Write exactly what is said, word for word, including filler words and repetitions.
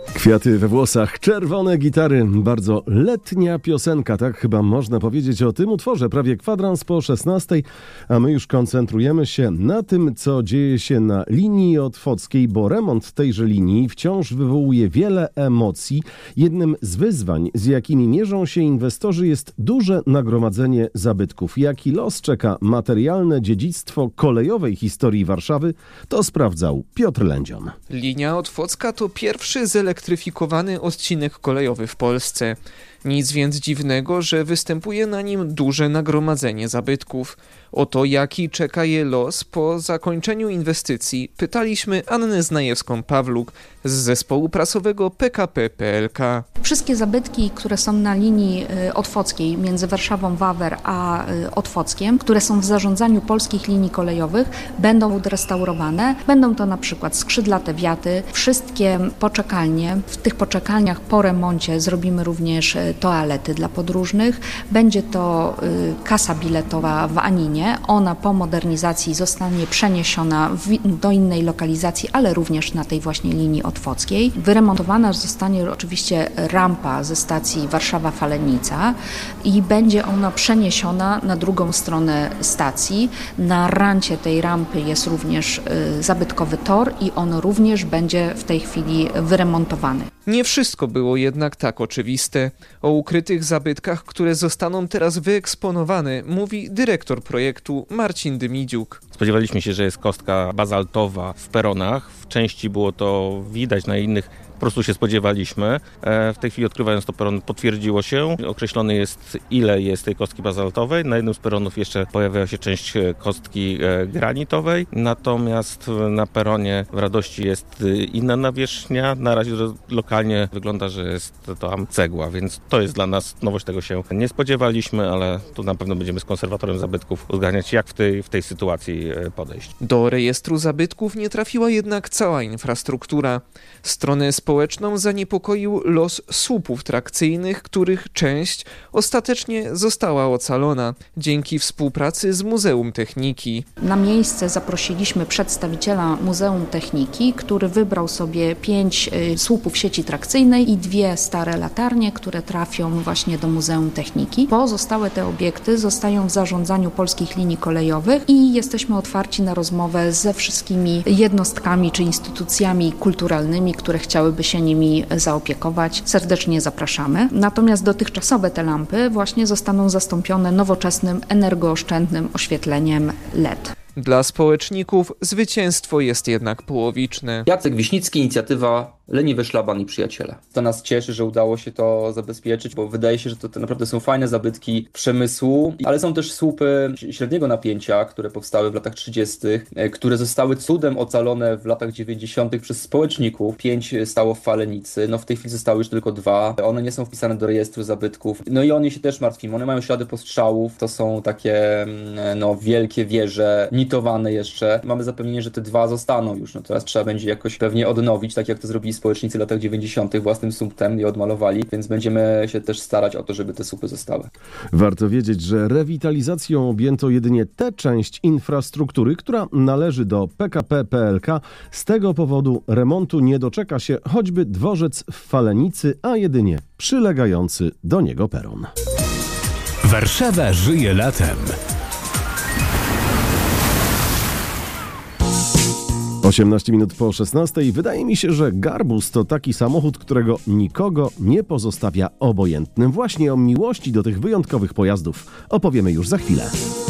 Kwiaty we włosach, czerwone gitary, bardzo letnia piosenka, tak chyba można powiedzieć o tym utworze. Prawie kwadrans po szesnastej, a my już koncentrujemy się na tym, co dzieje się na linii otwockiej, bo remont tejże linii wciąż wywołuje wiele emocji. Jednym z wyzwań, z jakimi mierzą się inwestorzy, jest duże nagromadzenie zabytków. Jaki los czeka materialne dziedzictwo kolejowej historii Warszawy, to sprawdzał Piotr Lędzion. Linia otwocka to pierwszy zelektryfikowany odcinek kolejowy w Polsce. Nic więc dziwnego, że występuje na nim duże nagromadzenie zabytków. O to, jaki czeka je los po zakończeniu inwestycji, pytaliśmy Annę Znajewską-Pawluk z zespołu prasowego P K P P L K. Wszystkie zabytki, które są na linii otwockiej między Warszawą Wawer a Otwockiem, które są w zarządzaniu Polskich Linii Kolejowych, będą odrestaurowane. Będą to na przykład skrzydlate wiaty, wszystkie poczekalnie. W tych poczekalniach po remoncie zrobimy również toalety dla podróżnych. Będzie to kasa biletowa w Aninie. Ona po modernizacji zostanie przeniesiona w, do innej lokalizacji, ale również na tej właśnie linii otwockiej. Wyremontowana zostanie oczywiście rampa ze stacji Warszawa-Falenica i będzie ona przeniesiona na drugą stronę stacji. Na rancie tej rampy jest również y, zabytkowy tor i on również będzie w tej chwili wyremontowany. Nie wszystko było jednak tak oczywiste. O ukrytych zabytkach, które zostaną teraz wyeksponowane, mówi dyrektor projektu Marcin Dymidziuk. Spodziewaliśmy się, że jest kostka bazaltowa w peronach. W części było to widać, na innych po prostu się spodziewaliśmy. W tej chwili, odkrywając to peron, potwierdziło się. Określony jest, ile jest tej kostki bazaltowej. Na jednym z peronów jeszcze pojawia się część kostki granitowej. Natomiast na peronie w Radości jest inna nawierzchnia. Na razie lokalnie wygląda, że jest to tam cegła, więc to jest dla nas nowość, tego się nie spodziewaliśmy, ale tu na pewno będziemy z konserwatorem zabytków uzgadniać, jak w tej, w tej sytuacji podejść. Do rejestru zabytków nie trafiła jednak cała infrastruktura. Stronę społeczną zaniepokoił los słupów trakcyjnych, których część ostatecznie została ocalona dzięki współpracy z Muzeum Techniki. Na miejsce zaprosiliśmy przedstawiciela Muzeum Techniki, który wybrał sobie pięć słupów sieci trakcyjnej i dwie stare latarnie, które trafią właśnie do Muzeum Techniki. Pozostałe te obiekty zostają w zarządzaniu Polskich Linii Kolejowych i jesteśmy otwarci na rozmowę ze wszystkimi jednostkami czy instytucjami kulturalnymi, które chciałyby się nimi zaopiekować. Serdecznie zapraszamy. Natomiast dotychczasowe te lampy właśnie zostaną zastąpione nowoczesnym, energooszczędnym oświetleniem L E D. Dla społeczników zwycięstwo jest jednak połowiczne. Jacek Wiśnicki, inicjatywa Leniwy Szlaban i Przyjaciele. To nas cieszy, że udało się to zabezpieczyć, bo wydaje się, że to, to naprawdę są fajne zabytki przemysłu, ale są też słupy średniego napięcia, które powstały w latach trzydziestych, które zostały cudem ocalone w latach dziewięćdziesiątych przez społeczników. Pięć stało w Falenicy, no w tej chwili zostały już tylko dwa. One nie są wpisane do rejestru zabytków. No i oni się też martwimy. One mają ślady postrzałów, to są takie no wielkie wieże, nitowane jeszcze. Mamy zapewnienie, że te dwa zostaną już. No teraz trzeba będzie jakoś pewnie odnowić, tak jak to zrobili społecznicy w latach dziewięćdziesiątych własnym sumptem je odmalowali, więc będziemy się też starać o to, żeby te słupy zostały. Warto wiedzieć, że rewitalizacją objęto jedynie tę część infrastruktury, która należy do P K P P L K. Z tego powodu remontu nie doczeka się choćby dworzec w Falenicy, a jedynie przylegający do niego peron. Warszawa żyje latem. osiemnaście minut po szesnastej. Wydaje mi się, że Garbus to taki samochód, którego nikogo nie pozostawia obojętnym. Właśnie o miłości do tych wyjątkowych pojazdów opowiemy już za chwilę.